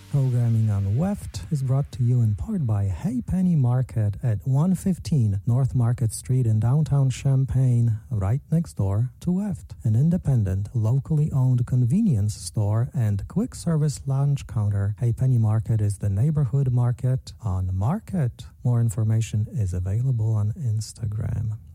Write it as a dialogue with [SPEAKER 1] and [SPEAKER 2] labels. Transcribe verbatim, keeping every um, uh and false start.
[SPEAKER 1] Programming on W E F T is brought to you in part by Hey Penny Market at one fifteen North Market Street in downtown Champaign, right next door to W E F T, an independent, locally owned convenience store and quick service lunch counter. Hey Penny Market is the neighborhood market on Market. More information is available on Instagram.